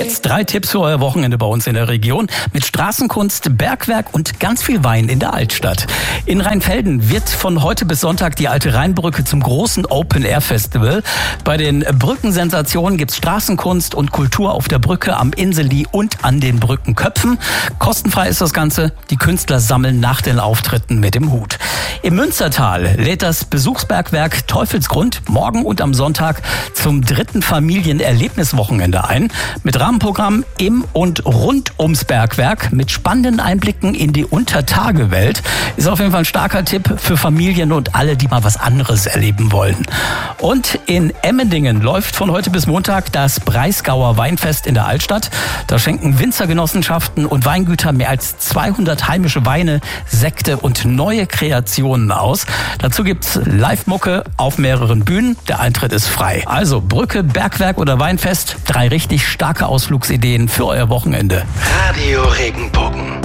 jetzt 3 Tipps für euer Wochenende bei uns in der Region mit Straßenkunst, Bergwerk und ganz viel Wein in der Altstadt. In Rheinfelden wird von heute bis Sonntag die alte Rheinbrücke zum großen Open-Air-Festival. Bei den Brückensensationen gibt's Straßenkunst und Kultur auf der Brücke, am Inseli und an den Brückenköpfen. Kostenfrei ist das Ganze. Die Künstler sammeln nach den Auftritten mit dem Hut. Im Münstertal lädt das Besuchsbergwerk Teufelsgrund morgen und am Sonntag zum 3. Familienerlebniswochenende ein. Mit Rahmenprogramm im und rund ums Bergwerk mit spannenden Einblicken in die Untertagewelt. Ist auf jeden Fall ein starker Tipp für Familien und alle, die mal was anderes erleben wollen. Und in Emmendingen läuft von heute bis Montag das Breisgauer Weinfest in der Altstadt. Da schenken Winzergenossenschaften und Weingüter mehr als 200 heimische Weine, Sekte und neue Kreationen aus. Dazu gibt's Live-Mucke auf mehreren Bühnen. Der Eintritt ist frei. Also Brücke, Bergwerk oder Weinfest, 3 richtig starke Ausflugsideen für euer Wochenende. Radio Regenbogen.